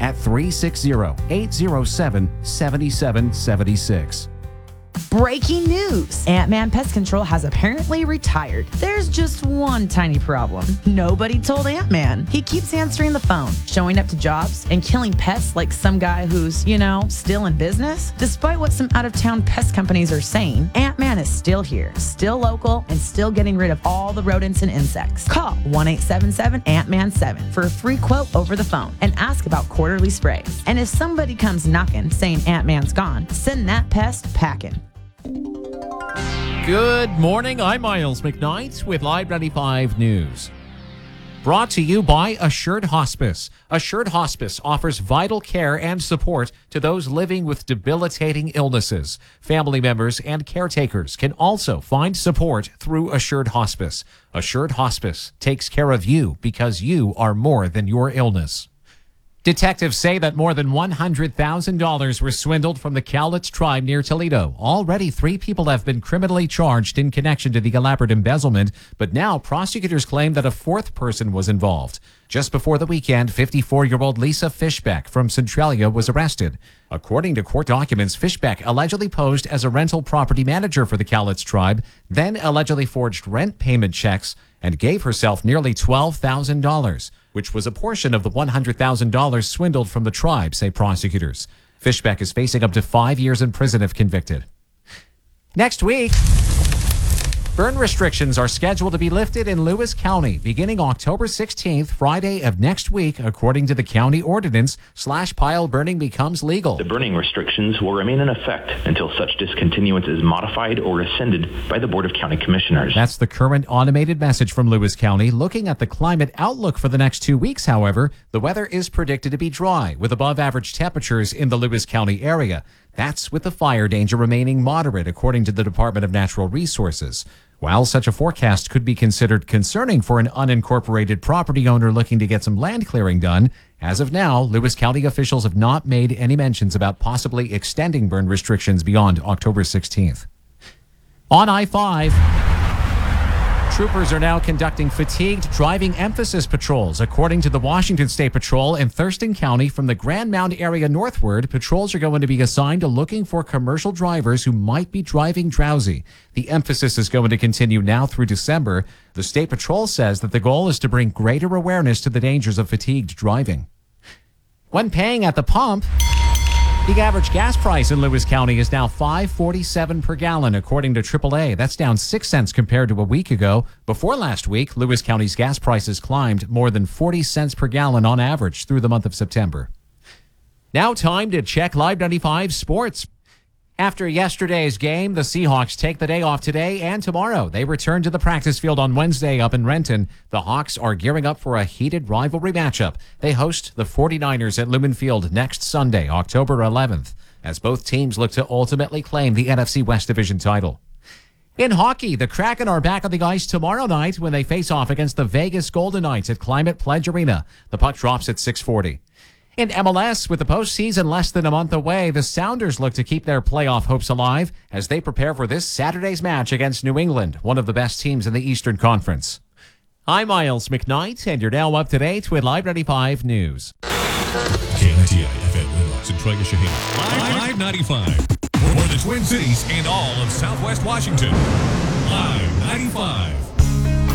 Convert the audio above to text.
at 360-807-7776. Breaking news. Ant-Man Pest Control has apparently retired. There's just one tiny problem. Nobody told Ant-Man. He keeps answering the phone, showing up to jobs, and killing pests like some guy who's, still in business. Despite what some out-of-town pest companies are saying, Ant-Man is still here, still local, and still getting rid of all the rodents and insects. Call 1-877-ANTMAN-7 for a free quote over the phone and ask about quarterly sprays. And if somebody comes knocking saying Ant-Man's gone, send that pest packing. Good morning. I'm Miles McKnight with Live 95 News. Brought to you by Assured Hospice. Assured Hospice offers vital care and support to those living with debilitating illnesses. Family members and caretakers can also find support through Assured Hospice. Assured Hospice takes care of you because you are more than your illness. Detectives say that more than $100,000 were swindled from the Cowlitz tribe near Toledo. Already 3 people have been criminally charged in connection to the elaborate embezzlement, but now prosecutors claim that a 4th person was involved. Just before the weekend, 54-year-old Lisa Fishbeck from Centralia was arrested. According to court documents, Fishbeck allegedly posed as a rental property manager for the Cowlitz tribe, then allegedly forged rent payment checks and gave herself nearly $12,000, which was a portion of the $100,000 swindled from the tribe, say prosecutors. Fishbeck is facing up to 5 years in prison if convicted. Next week, burn restrictions are scheduled to be lifted in Lewis County beginning October 16th, Friday of next week, according to the county ordinance. Slash-pile burning becomes legal. The burning restrictions will remain in effect until such discontinuance is modified or rescinded by the Board of County Commissioners. That's the current automated message from Lewis County. Looking at the climate outlook for the next 2 weeks, however, the weather is predicted to be dry with above-average temperatures in the Lewis County area. That's with the fire danger remaining moderate, according to the Department of Natural Resources. While such a forecast could be considered concerning for an unincorporated property owner looking to get some land clearing done, as of now, Lewis County officials have not made any mentions about possibly extending burn restrictions beyond October 16th. On I-5, troopers are now conducting fatigued driving emphasis patrols. According to the Washington State Patrol in Thurston County, from the Grand Mound area northward, patrols are going to be assigned to looking for commercial drivers who might be driving drowsy. The emphasis is going to continue now through December. The State Patrol says that the goal is to bring greater awareness to the dangers of fatigued driving. When paying at the pump, the average gas price in Lewis County is now $5.47 per gallon, according to AAA. That's down 6 cents compared to a week ago. Before last week, Lewis County's gas prices climbed more than 40 cents per gallon on average through the month of September. Now time to check Live 95 Sports. After yesterday's game, the Seahawks take the day off today and tomorrow. They return to the practice field on Wednesday up in Renton. The Hawks are gearing up for a heated rivalry matchup. They host the 49ers at Lumen Field next Sunday, October 11th, as both teams look to ultimately claim the NFC West Division title. In hockey, the Kraken are back on the ice tomorrow night when they face off against the Vegas Golden Knights at Climate Pledge Arena. The puck drops at 6:40. In MLS, with the postseason less than a month away, the Sounders look to keep their playoff hopes alive as they prepare for this Saturday's match against New England, one of the best teams in the Eastern Conference. I'm Miles McKnight, and you're now up to date with Live 95 News. KNTI FM Lennox and Troy Shaheen. Live 95 for the Twin Cities and all of Southwest Washington. Live 95.